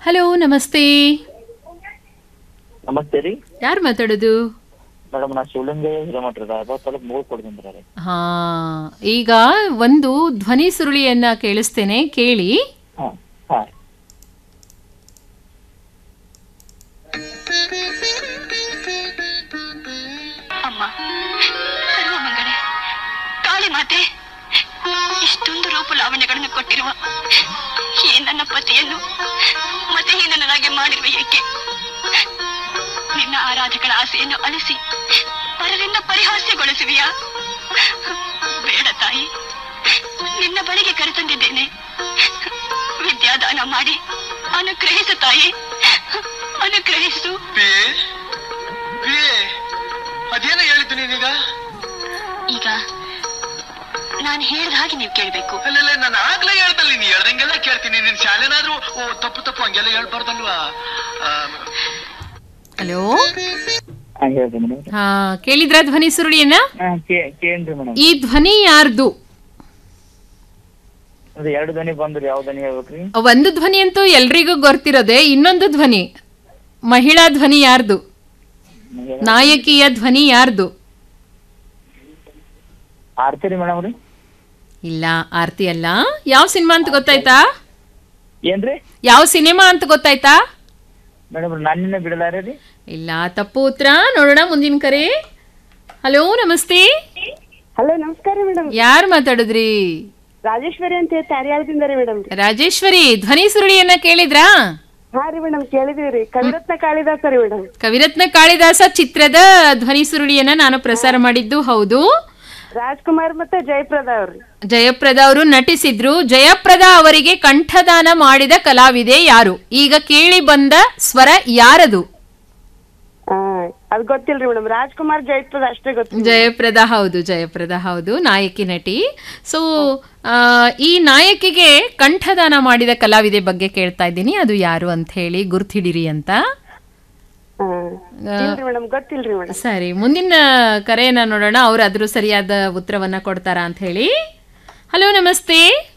Hello, ನಮಸ್ತೆ. ನಮಸ್ತೆ ರೀ ಯಾರು ಮಾತಾಡೋದು? ಮೇಡಮ್, ನಾ ಶಿವಲಿಂಗಯ್ಯ ಹಿರೇಮಠದ ತಾಲೂಕು ಮೂರು ಕೊಡ್ತೀನಿ. ಹಾ, ಈಗ ಒಂದು ಧ್ವನಿ ಸುರುಳಿಯನ್ನ ಕೇಳಿಸ್ತೇನೆ, ಕೇಳಿ. ಹಾಂ ಹಾಂ ಅಮ್ಮ ಸರ್ವಮಂಗಳೆ ಕಾಳಿ ಮಾತೆ, ಇಷ್ಟೊಂದು ರೂಪ ಲಾವಣ್ಯಗಳನ್ನು ಕೊಟ್ಟಿರುವ ಈ ನನ್ನ ಪತಿಯನ್ನು ಮತಹೀನನಾಗಿ ಮಾಡಿರುವ ಏಕೆ? ನಿನ್ನ ಆರಾಧಕಳ ಆಸೆಯನ್ನು ಅಳಿಸಿ ಪರರಿಂದ ಪರಿಹಾಸ್ಯಗೊಳಿಸುವಿಯಾ? ಬೇಡ ತಾಯಿ, ನಿನ್ನ ಬಳಿಗೆ ಕರೆತಂದಿದ್ದೇನೆ. ವಿದ್ಯಾದಾನ ಮಾಡಿ ಅನುಗ್ರಹಿಸು ತಾಯಿ, ಅನುಗ್ರಹಿಸು. ಅದೇನೋ ಹೇಳಿದ್ದು ನೀನೀಗ? ಈಗ ನಾನು ಹೇಳಿದ ಹಾಗೆ ನೀವು ಕೇಳಬೇಕು. ಅಲ್ಲ, ನಾನು ಆಗ್ಲೇ ಹೇಳ್ತಲ್ಲ, ನೀನು ಹೇಳ್ದಂಗೆಲ್ಲ ಕೇಳ್ತೀನಿ. ನಿನ್ ಶಾಲೆನಾದ್ರೂ ತಪ್ಪು ಹಂಗೆಲ್ಲ ಹೇಳ್ಬಾರ್ದಲ್ವಾ? ಹಲೋ, ಹಾಂ ಹೇಳ್ರಿ ಮೇಡಮ್. ಹಾ, ಕೇಳಿದ್ರ ಧ್ವನಿ ಸುರುಳಿಯನ್ನ? ಹಾಂ ಕೇಳ್ರಿ ಮೇಡಮ್. ಈ ಧ್ವನಿ ಯಾರ್ದು? ಅದು ಎರಡು ಧ್ವನಿ ಬಂದ್ರಿ, ಯಾವ ಧ್ವನಿ ಹೇಳ್ಬೇಕ್ರಿ? ಒಂದು ಧ್ವನಿ ಅಂತೂ ಎಲ್ರಿಗೂ ಗೊತ್ತಿರೋದೆ, ಇನ್ನೊಂದು ಧ್ವನಿ ಮಹಿಳಾ ಧ್ವನಿ ಯಾರ್ದು? ನಾಯಕಿಯ ಧ್ವನಿ ಯಾರ್ದು? ಆರ್ತಿ ರೀ ಮೇಡಮ್ ರೀ. ಇಲ್ಲ, ಆರ್ತಿ ಅಲ್ಲ. ಯಾವ ಸಿನಿಮಾ ಅಂತ ಗೊತ್ತಾಯ್ತಾ? ಏನ್ರಿ ಯಾವ ಸಿನಿಮಾ ಅಂತ ಗೊತ್ತಾಯ್ತಾ? ಮೇಡಮ್, ನನ್ನಿನ್ನ ಬಿಡಲಾರೆ ರೀ. ಇಲ್ಲ, ತಪ್ಪು ಉತ್ತರ. ನೋಡೋಣ ಮುಂದಿನ ಕರೆ. ಹಲೋ, ನಮಸ್ತೆ. ಹಲೋ, ನಮಸ್ಕಾರ ಮೇಡಮ್. ಯಾರು ಮಾತಾಡುದ್ರಿ? ರಾಜೇಶ್ವರಿ ಅಂತ ಹೇಳಿ ತಾರ್ಯಾಳದಿಂದ ರೀ ಮೇಡಮ್. ರಾಜೇಶ್ವರಿ, ಧ್ವನಿ ಸುರುಳಿಯನ್ನ ಕೇಳಿದ್ರಾ? ಹಾ ರೀ ಮೇಡಮ್, ಕೇಳಿದೀವಿ. ಕವಿರತ್ನ ಕಾಳಿದಾಸ ರೀ ಮೇಡಮ್. ಕವಿರತ್ನ ಕಾಳಿದಾಸ ಚಿತ್ರದ ಧ್ವನಿ ಸುರುಳಿಯನ್ನ ನಾನು ಪ್ರಸಾರ ಮಾಡಿದ್ದು ಹೌದು. ರಾಜ್ಕುಮಾರ್ ಮತ್ತೆ ಜಯಪ್ರದಾ ಅವ್ರಿ. ಜಯಪ್ರದಾ ಅವರು ನಟಿಸಿದ್ರು. ಜಯಪ್ರದಾ ಅವರಿಗೆ ಕಂಠದಾನ ಮಾಡಿದ ಕಲಾವಿದೆ ಯಾರು? ಈಗ ಕೇಳಿ ಬಂದ ಸ್ವರ ಯಾರದು? ಅದ್ ಗೊತ್ತಿಲ್ರಿ ಮೇಡಮ್. ರಾಜ್ಕುಮಾರ್ ಜಯಪ್ರದಾ ಅಷ್ಟೇ ಗೊತ್ತು. ಜಯಪ್ರದಾ ಹೌದು, ಜಯಪ್ರದಾ ಹೌದು, ನಾಯಕಿ ನಟಿ. ಸೊ ಈ ನಾಯಕಿಗೆ ಕಂಠದಾನ ಮಾಡಿದ ಕಲಾವಿದೆ ಬಗ್ಗೆ ಕೇಳ್ತಾ ಇದ್ದೀನಿ, ಅದು ಯಾರು ಅಂತ ಹೇಳಿ ಗುರ್ತಿಡಿರಿ ಅಂತ. ಮೇಡಮ್, ಗೊತ್ತಿಲ್ರಿ ಮೇಡಮ್. ಸರಿ, ಮುಂದಿನ ಕರೆಯನ್ನ ನೋಡೋಣ, ಅವ್ರು ಅದ್ರ ಸರಿಯಾದ ಉತ್ತರವನ್ನ ಕೊಡ್ತಾರಾ ಅಂತ ಹೇಳಿ. ಹಲೋ, ನಮಸ್ತೆ.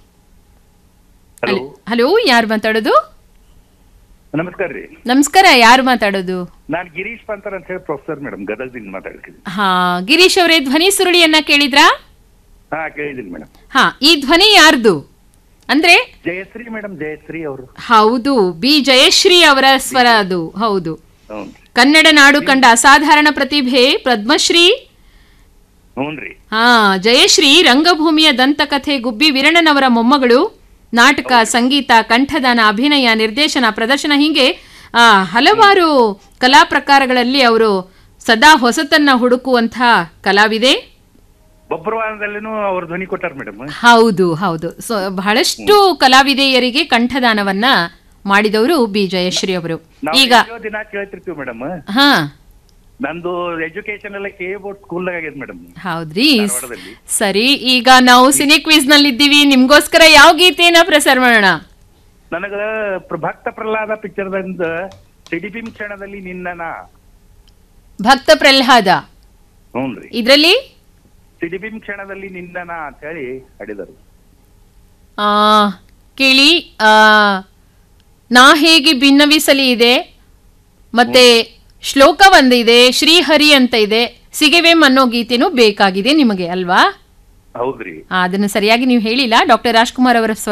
ಹಲೋ, ಯಾರು ಮಾತಾಡೋದು? ನಮಸ್ಕಾರ ರೀ. ನಮಸ್ಕಾರ, ಯಾರು ಮಾತಾಡೋದು? ನಾನು ಗಿರೀಶ್ ಪಂತರ್ ಅಂತ ಹೇಳಿ ಪ್ರೊಫೆಸರ್ ಮೇಡಮ್, ಗದಗದಿಂದ ಮಾತಾಡ್ತೀನಿ. ಹಾ, ಗಿರೀಶ್ ಅವರೇ, ಧ್ವನಿ ಸುರುಳಿಯನ್ನ ಕೇಳಿದ್ರಾ? ಹಾ, ಕೇಳಿದ್ದೀನಿ ಮೇಡಮ್. ಹಾ, ಈ ಧ್ವನಿ ಯಾರ್ದು ಅಂದ್ರೆ? ಜಯಶ್ರೀ ಮೇಡಮ್, ಜಯಶ್ರೀ ಅವರು. ಹೌದು, ಬಿ ಜಯಶ್ರೀ ಅವರ ಸ್ವರ ಅದು. ಹೌದು, ಹ್ಞೂ ಕನ್ನಡ ನಾಡು ಕಂಡ ಅಸಾಧಾರಣ ಪ್ರತಿಭೆ ಪದ್ಮಶ್ರೀ. ಹ್ಞೂನ್ರಿ. ಹಾ, ಜಯಶ್ರೀ ರಂಗಭೂಮಿಯ ದಂತಕಥೆ ಗುಬ್ಬಿ ವೀರಣ್ಣನವರ ಮೊಮ್ಮಗಳು. ನಾಟಕ, ಸಂಗೀತ, ಕಂಠದಾನ, ಅಭಿನಯ, ನಿರ್ದೇಶನ, ಪ್ರದರ್ಶನ ಹೀಗೆ ಹಲವಾರು ಕಲಾ ಪ್ರಕಾರಗಳಲ್ಲಿ ಅವರು ಸದಾ ಹೊಸತನ್ನ ಹುಡುಕುವಂಥ ಕಲಾವಿದೆ. ಬಬ್ರವಾದಲ್ಲೂ ಅವ್ರ ಧ್ವನಿ ಕೊಟ್ಟಾರ ಮೇಡಮ್. ಹೌದು ಹೌದು. ಸೊ ಬಹಳಷ್ಟು ಕಲಾವಿದೆಯರಿಗೆ ಕಂಠದಾನವನ್ನ ಮಾಡಿದವರು ಬಿ ಜಯಶ್ರೀ ಅವರು. ಈಗ ದಿನ ಕೇಳ್ತಿರ್ತೀವಿ ಮೇಡಮ್. ಹಾ, ನಂದು ಎಜುಕೇಶನ್ ಎಲ್ಲ ಕೆ ಬೋರ್ಡ್ ಸ್ಕೂಲ್ದಾಗ ಆಗ್ಯದ ಮೇಡಮ್. ಹೌದ್ರಿ. ಸರಿ, ಈಗ ನಾವು ಸಿನಿ ಕ್ವಿಜ್ ನಲ್ಲಿ ಇದ್ದೀವಿ. ನಿಮ್ಗೋಸ್ಕರ ಯಾವ ಗೀತೆಯನ್ನ ಪ್ರಸಾರ ಮಾಡೋಣ? ನನಗ ಭಕ್ತ ಪ್ರಹ್ಲಾದ ಪಿಕ್ಚರ್ದಿಂದ ಸಿಡಿಪಿಂ ಕ್ಷಣದಲ್ಲಿ ನಿನ್ನ. ಭಕ್ತ ಪ್ರಹ್ಲಾದ. ಹ್ಞೂನ್ರಿ. ಇದ್ರಲ್ಲಿ ಸಿಡಿಪಿಂ ಕ್ಷಣದಲ್ಲಿ ನಿನ್ನ ಅಂತ ಹೇಳಿ ಹಾಡಿದರು. ಕೇಳಿ. ನಾ ಹೇಗೆ ಭಿನ್ನವಿಸಲಿ ಇದೆ, ಮತ್ತೆ ಶ್ಲೋಕ ಒಂದಿದೆ, ಶ್ರೀಹರಿ ಅಂತ ಇದೆ, ಸಿಗೆವೆಂ ಅನ್ನೋ ಗೀತೆನೂ ಬೇಕಾಗಿದೆ ನಿಮಗೆ ಅಲ್ವಾ? ಹೌದ್ರಿ. ಅದನ್ನು ಸರಿಯಾಗಿ ನೀವು ಹೇಳಿಲ್ಲ. ಡಾಕ್ಟರ್ ರಾಜ್ಕುಮಾರ್ ಅವರ